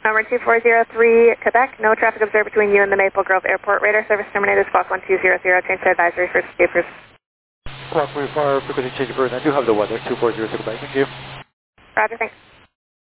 Number 2403, Quebec. No traffic observed between you and the Maple Grove Airport. Radar service terminated. Squawk 1200. Change to advisory for escapers. Squawk 45, frequency change for, and I do have the weather. 2406 Quebec. Thank you. Roger, thanks.